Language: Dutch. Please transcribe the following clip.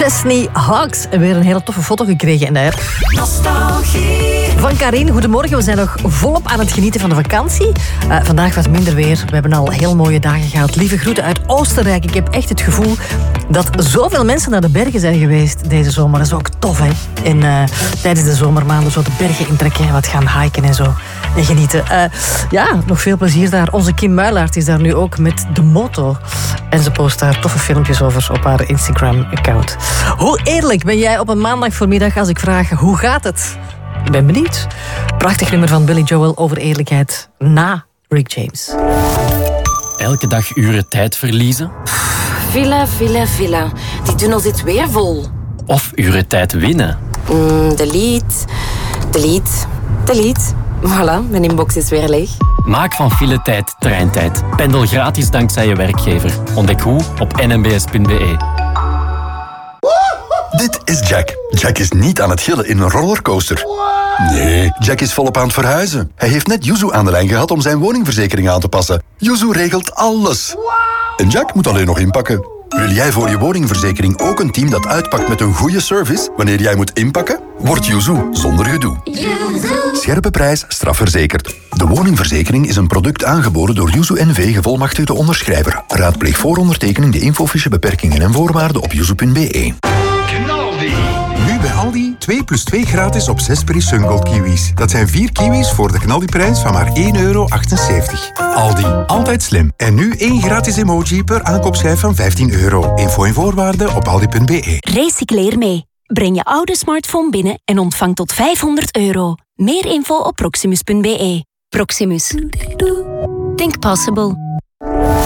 Chesney Hawks. En weer een hele toffe foto gekregen in de app. Nostalgie. Van Karin, goedemorgen. We zijn nog volop aan het genieten van de vakantie. Vandaag wat minder weer. We hebben al heel mooie dagen gehad. Lieve groeten uit Oostenrijk. Ik heb echt het gevoel dat zoveel mensen naar de bergen zijn geweest deze zomer. Dat is ook tof, hè? En tijdens de zomermaanden zo de bergen intrekken en wat gaan hiken en zo. En genieten. Nog veel plezier daar. Onze Kim Muilaert is daar nu ook met de moto. En ze post daar toffe filmpjes over op haar Instagram-account. Hoe eerlijk ben jij op een maandag voormiddag als ik vraag hoe gaat het? Ik ben benieuwd. Prachtig nummer van Billy Joel over eerlijkheid na Rick James. Elke dag uren tijd verliezen. Villa. Die tunnel zit weer vol. Of uren tijd winnen. Delete. Voilà, mijn inbox is weer leeg. Maak van file-tijd treintijd. Pendel gratis dankzij je werkgever. Ontdek hoe op nmbs.be. Dit is Jack. Jack is niet aan het gillen in een rollercoaster. Nee, Jack is volop aan het verhuizen. Hij heeft net Yuzu aan de lijn gehad om zijn woningverzekering aan te passen. Yuzu regelt alles. En Jack moet alleen nog inpakken. Wil jij voor je woningverzekering ook een team dat uitpakt met een goede service wanneer jij moet inpakken? Word Yuzu zonder gedoe. Scherpe prijs, strafverzekerd. De woningverzekering is een product aangeboden door Yuzu NV gevolmachtigde onderschrijver. Raadpleeg voor ondertekening de infofiche beperkingen en voorwaarden op yuzu.be. Nu bij Aldi 2 plus 2 gratis op 6 Peri Sungold kiwis. Dat zijn 4 kiwis voor de Knaldi-prijs van maar €1,78. Aldi, altijd slim. En nu 1 gratis emoji per aankoopschijf van €15. Info en voorwaarden op aldi.be. Recycleer mee. Breng je oude smartphone binnen en ontvang tot €500. Meer info op proximus.be. Proximus. Think possible.